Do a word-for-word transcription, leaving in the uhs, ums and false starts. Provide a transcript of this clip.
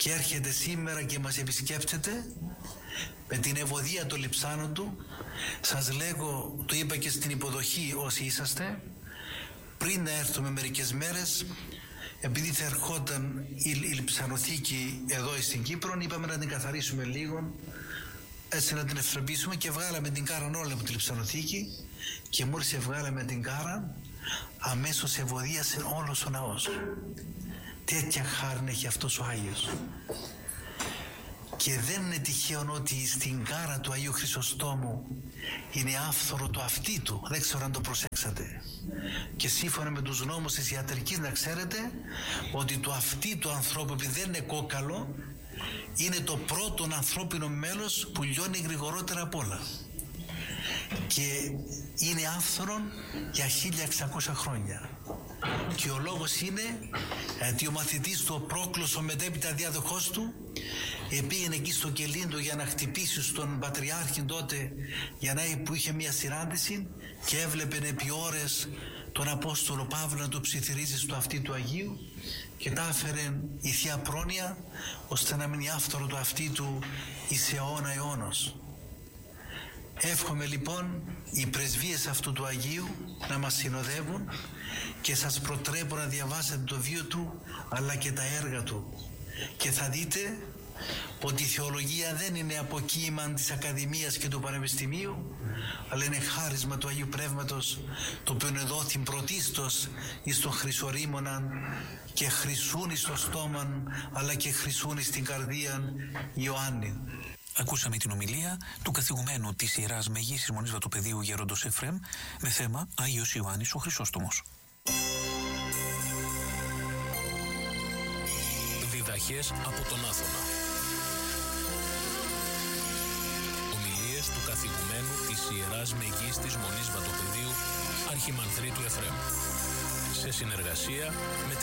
και έρχεται σήμερα και μας επισκέπτεται με την ευωδία των λειψάνων του. Σας λέγω, το είπα και στην υποδοχή όσοι είσαστε, πριν να έρθουμε μερικές μέρες, επειδή θα ερχόταν η, η λειψανοθήκη εδώ στην Κύπρο, είπαμε να την καθαρίσουμε λίγο, έτσι να την ευθροπήσουμε, και βγάλαμε την κάρα όλη από τη λειψανοθήκη, και μόλις βγάλαμε την κάρα, αμέσως ευωδίασε όλος ο ναός. Τέτοια χάρη έχει αυτός ο Άγιος. Και δεν είναι τυχαίο ότι στην κάρα του Αγίου Χρυσοστόμου είναι άφθορο το αυτί του. Δεν ξέρω αν το προσέξατε. Και σύμφωνα με τους νόμους της ιατρικής, να ξέρετε ότι το αυτί του ανθρώπου, επειδή δεν είναι κόκαλο, είναι το πρώτο ανθρώπινο μέλος που λιώνει γρηγορότερα απ' όλα. Και είναι άφθορο για χίλια εξακόσια χρόνια. Και ο λόγος είναι ότι ο μαθητής του, ο Πρόκλος, ο μετέπειτα διάδοχός του, πήγαινε εκεί στο Κελίντο για να χτυπήσει στον Πατριάρχη τότε, για να, που είχε μια συνάντηση, και έβλεπε επί ώρες τον Απόστολο Παύλο να το ψιθυρίζει στο αυτί του Αγίου, και τα έφερε η Θεία Πρόνοια ώστε να μείνει άφθορο το αυτί του εις αιώνα αιώνος. Εύχομαι λοιπόν οι πρεσβείες αυτού του Αγίου να μας συνοδεύουν, και σας προτρέπω να διαβάσετε το βίο του αλλά και τα έργα του, και θα δείτε ότι η θεολογία δεν είναι αποκοίημα της Ακαδημίας και του Πανεπιστημίου, αλλά είναι χάρισμα του Αγίου Πνεύματος, το οποίο δόθη πρωτίστως εις τον Χρυσορήμωνα, και χρυσούν εις το στόμα αλλά και χρυσούν εις την καρδία Ιωάννη. Ακούσαμε την ομιλία του καθηγουμένου της Ιεράς Μεγίστης Μονής Βατοπεδίου Γέροντος Εφραίμ με θέμα Άγιος Ιωάννης ο Χρυσόστομος. Διδαχές από τον Άθωνα. Ομιλίες του καθηγουμένου της Ιεράς Μεγίστης Μονής Βατοπεδίου Αρχιμανδρίτου Εφραίμ, σε συνεργασία με